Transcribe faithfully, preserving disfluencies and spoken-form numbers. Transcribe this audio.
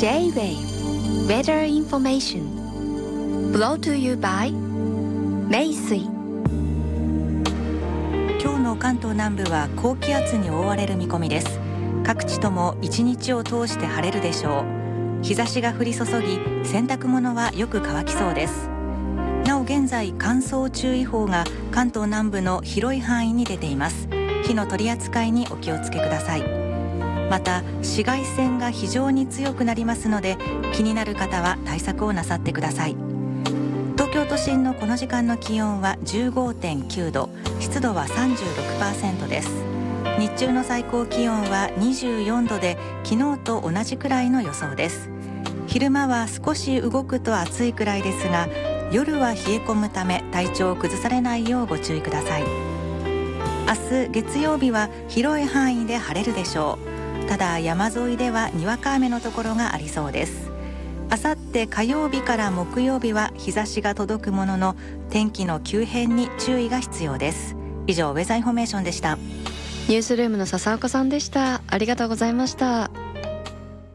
J-Wave Weather Information Brought to you by 名水。 今日の関東南部は高気圧に覆われる見込みです。各地とも一日を通して晴れるでしょう。日差しが降り注ぎ、洗濯物はよく乾きそうです。なお現在、乾燥注意報が関東南部の広い範囲に出ています。火の取り扱いにお気をつけください。また紫外線が非常に強くなりますので、気になる方は対策をなさってください。東京都心のこの時間の気温は じゅうごてんきゅうど、湿度は さんじゅうろくパーセント です。日中の最高気温はにじゅうよんどで、昨日と同じくらいの予想です。昼間は少し動くと暑いくらいですが、夜は冷え込むため体調を崩されないようご注意ください。明日月曜日は広い範囲で晴れるでしょう。ただ山沿いではにわか雨のところがありそうです。あさって火曜日から木曜日は日差しが届くものの、天気の急変に注意が必要です。以上ウェザーインフォメーションでした。 ニュースルームの笹岡さんでした。ありがとうございました。